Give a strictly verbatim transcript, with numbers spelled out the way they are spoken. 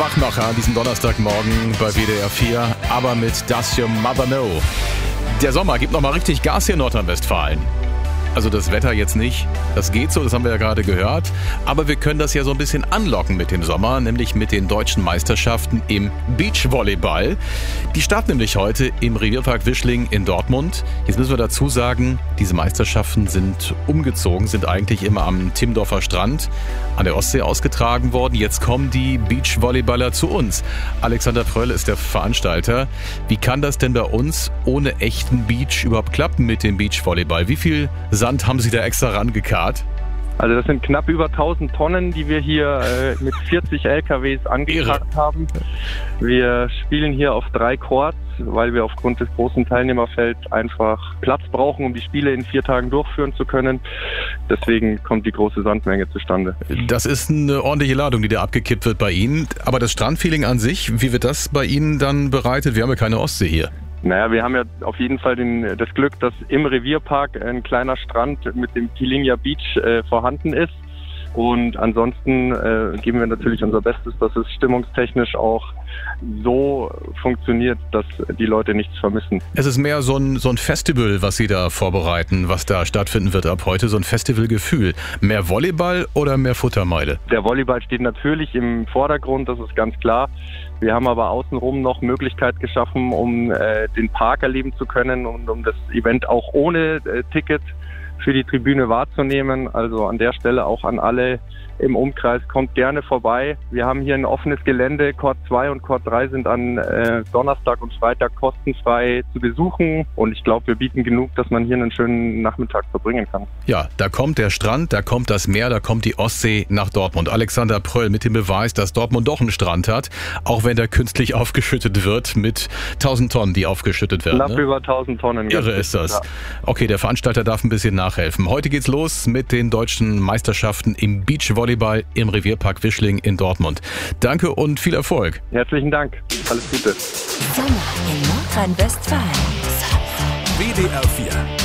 Wachmacher an diesem Donnerstagmorgen bei W D R vier, aber mit Does Your Mother Know? Der Sommer gibt nochmal richtig Gas hier in Nordrhein-Westfalen. Also das Wetter jetzt nicht, das geht so, das haben wir ja gerade gehört. Aber wir können das ja so ein bisschen anlocken mit dem Sommer, nämlich mit den deutschen Meisterschaften im Beachvolleyball. Die starten nämlich heute im Revierpark Wischling in Dortmund. Jetzt müssen wir dazu sagen, diese Meisterschaften sind umgezogen, sind eigentlich immer am Timmendorfer Strand an der Ostsee ausgetragen worden. Jetzt kommen die Beachvolleyballer zu uns. Alexander Pröll ist der Veranstalter. Wie kann das denn bei uns ohne echten Beach überhaupt klappen mit dem Beachvolleyball? Wie viel Sand haben Sie da extra rangekarrt? Also das sind knapp über tausend Tonnen, die wir hier äh, mit vierzig L K Ws angekarrt haben. Wir spielen hier auf drei Courts, weil wir aufgrund des großen Teilnehmerfelds einfach Platz brauchen, um die Spiele in vier Tagen durchführen zu können. Deswegen kommt die große Sandmenge zustande. Das ist eine ordentliche Ladung, die da abgekippt wird bei Ihnen. Aber das Strandfeeling an sich, wie wird das bei Ihnen dann bereitet? Wir haben ja keine Ostsee hier. Naja, wir haben ja auf jeden Fall den, das Glück, dass im Revierpark ein kleiner Strand mit dem Pilinha Beach äh, vorhanden ist. Und ansonsten äh, geben wir natürlich unser Bestes, dass es stimmungstechnisch auch so funktioniert, dass die Leute nichts vermissen. Es ist mehr so ein, so ein Festival, was Sie da vorbereiten, was da stattfinden wird ab heute, so ein Festivalgefühl. Mehr Volleyball oder mehr Futtermeile? Der Volleyball steht natürlich im Vordergrund, das ist ganz klar. Wir haben aber außenrum noch Möglichkeit geschaffen, um äh, den Park erleben zu können und um das Event auch ohne äh, Ticket für die Tribüne wahrzunehmen. Also an der Stelle auch an alle im Umkreis, kommt gerne vorbei. Wir haben hier ein offenes Gelände. Court zwei und Court drei sind an äh, Donnerstag und Freitag kostenfrei zu besuchen. Und ich glaube, wir bieten genug, dass man hier einen schönen Nachmittag verbringen kann. Ja, da kommt der Strand, da kommt das Meer, da kommt die Ostsee nach Dortmund. Alexander Pröll mit dem Beweis, dass Dortmund doch einen Strand hat, auch wenn der künstlich aufgeschüttet wird mit tausend Tonnen, die aufgeschüttet werden. Knapp ne? über tausend Tonnen. Irre ist das. Ja. Okay, der Veranstalter darf ein bisschen nachhelfen. Heute geht's los mit den deutschen Meisterschaften im Beachvolleyball im Revierpark Wischling in Dortmund. Danke und viel Erfolg. Herzlichen Dank. Alles Gute. Sommer in Nordrhein-Westfalen. W D R vier